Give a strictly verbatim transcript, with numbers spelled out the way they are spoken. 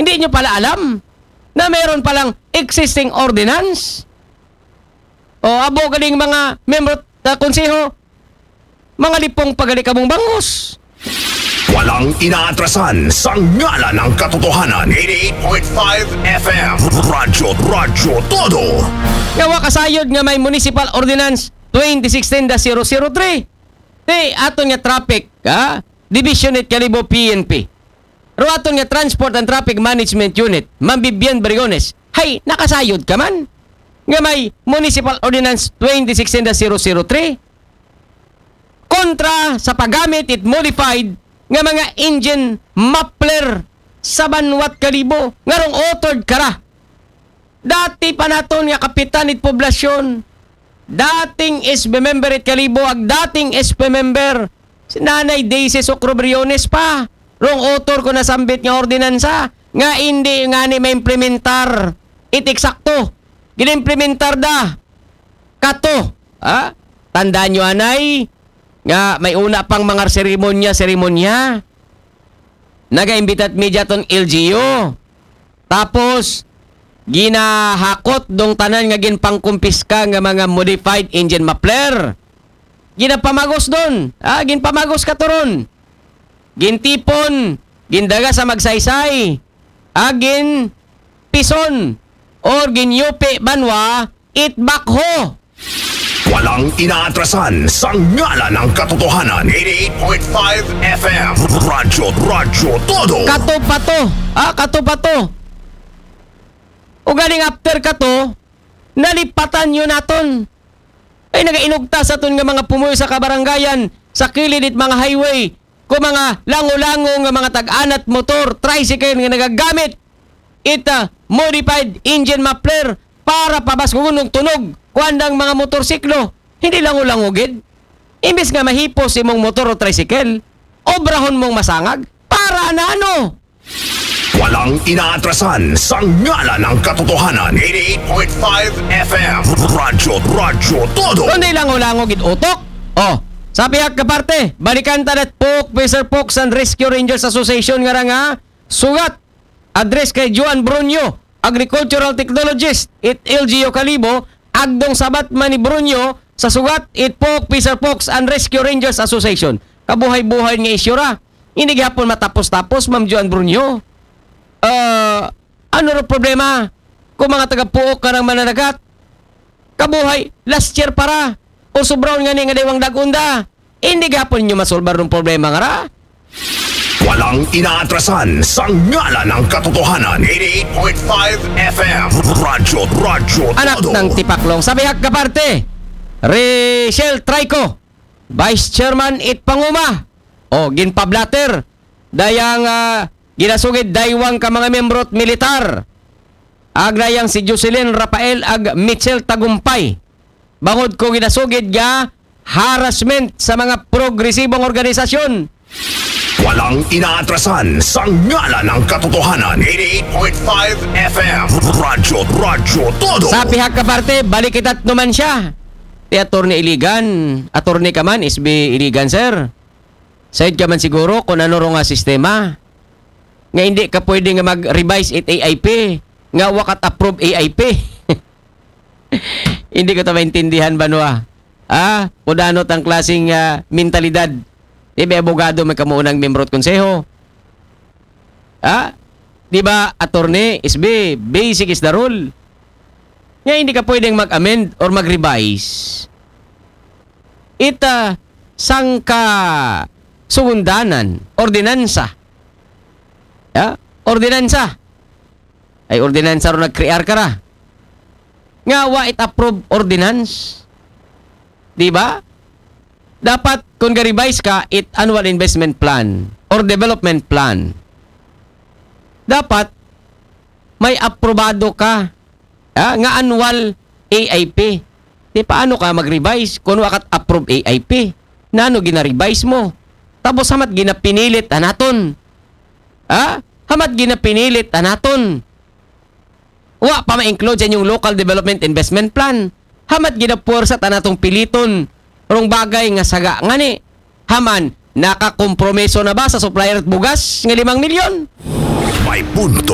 Hindi nyo pala alam na meron palang existing ordinance. O abo galing mga membro na konseho, mga lipong pagalikamong bangus. Walang inaatrasan sa ngalan ng katotohanan. eighty-eight point five F M Radyo, Radyo Todo. Nga kasayod nga may Municipal Ordinance twenty sixteen dash zero zero three. Di aton nga traffic, ha? Division at Kalibo P N P. Ro aton nga Transport and Traffic Management Unit, Ma'am Bibian Brigones. Hay, nakasayod ka man. Nga may Municipal Ordinance twenty sixteen dash zero zero three. Kontra sa paggamit it modified nga mga engine muffler sa Banwat Kalibo. Nga rong authored kara. Dati pa naton nga kapitan it poblasyon. Dating S B member it Kalibo ag dating S P member si Nanay Daisy Socro Briones pa. Rong author ko na sambit nga ordinansa nga hindi nga ni ma-implementar it eksakto. Ginimplementar da kato. Ha? Tandaan nyo anay nga may una pang mga seremonya seremonya. Nagaimbita't media ton L G U. Tapos ginahakot dong tanan nga ginpangkumpiska nga mga modified engine muffler. Ginapamagos don. Ah, ginpamagos ka turon. Gintipon, gindaga sa magsaysay, agin pison, or ginyupi banwa, itbakho. Walang inaatrasan sa ngalan ng katotohanan. eighty-eight point five F M Radyo, Radyo Todo. Kato pa to. Ah, kato pa to. O galing after kato, nalipatan yun naton. Ay nagainugta sa ton nga mga pumuyo sa kabarangayan, sa kilid it mga highway, kung mga lango-lango nga mga tag-anat motor, tricycle nga nagagamit ita modified engine muffler para pabaskugon ng tunog kuandang mga motorsiklo. Hindi lango-lango gid. Imbes nga mahipos imong motor o tricycle, obrahon mong masangag para na ano? Walang inaatrasan sa ngalan ng katotohanan. eighty-eight point five F M Radyo, Radyo Todo. Kundi lango-lango gid utok. Oh, sa pihak kaparte, balikan talat Pok, Officer Fox and Rescue Rangers Association nga nga sugat. Address kay Juan Brunyo, Agricultural Technologist, it L G U Kalibo, agdong sabat man ni Brunyo sa sugat it Pok, Officer Fox and Rescue Rangers Association. Kabuhay-buhay nga isyura. Hindi gihapon matapos-tapos, Ma'am Juan Brunyo. Uh, ano ro problema? Kung mga taga-puok ka ng mananagat, kabuhay, last year para. O sobraw nga ni nga diwang dagunda. Hindi gapon nyo masolbar ng problema nga ra. Walang inaatrasan sa ngalan ng katotohanan. eighty-eight point five F M Radyo, Radyo Todo. Anak ng tipaklong. Sabi hak kaparte, Rachel Trico, Vice Chairman it Panguma. O ginpablater. Dayang uh, ginasugid daywang ka mga membrot militar. Agrayang si Jocelyn Rafael ag Mitchell Tagumpay. Bangod ko ginasugid ga harassment sa mga progresibong organisasyon. Walang inaatrasan sa ngalan ng katotohanan. eighty-eight point five F M Radyo, Radyo Todo. Sa pihak kaparte, balik itat naman siya. Ti Attorney Iligan, Attorney ka man, S B Iligan, sir. Said ka man siguro kung ano ro nga sistema. Nga hindi ka pwede nga mag-revise it A I P. Nga wakat approve A I P. Hindi ko ito maintindihan ba no ah? Ah, pudanot ang klaseng uh, mentalidad. Di ba abogado may kamuunang membro at konseho? Ah, di ba attorney, S B, basic is the rule. Nga hindi ka pwedeng mag-amend or mag-revise. Ita sangka sugundanan, ordinansa. Ah, ordinansa. Ay ordinansa ro nag-crear ka ra. Nga wa it approve ordinance. Di ba? Dapat kung ga-revise ka it annual investment plan or development plan. Dapat may aprobado ka. Ah, nga annual A I P. Di paano ka mag-revise kung wakat approve A I P? Nano gina-revise mo? Tapos hamat ginapinilit anaton. Ah, hamat ginapinilit anaton. Wa pa ma-include sa inyong local development investment plan. Hamat ginapursa tanatong piliton. Rong bagay nga saga nga ni. Haman, nakakompromiso na ba sa supplier at bugas nga limang milyon? May punto